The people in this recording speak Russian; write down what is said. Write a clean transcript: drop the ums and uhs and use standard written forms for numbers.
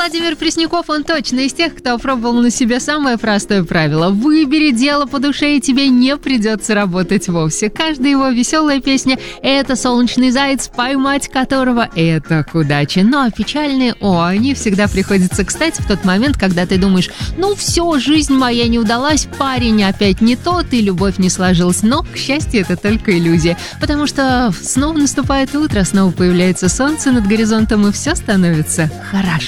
Владимир Пресняков, он точно из тех, кто опробовал на себе самое простое правило. Выбери дело по душе, и тебе не придется работать вовсе. Каждая его веселая песня – это солнечный заяц, поймать которого – это к удаче. Ну а печальные, они всегда приходятся кстати в тот момент, когда ты думаешь, ну все, жизнь моя не удалась, парень опять не тот, и любовь не сложилась. Но, к счастью, это только иллюзия, потому что снова наступает утро, снова появляется солнце над горизонтом, и все становится хорошо.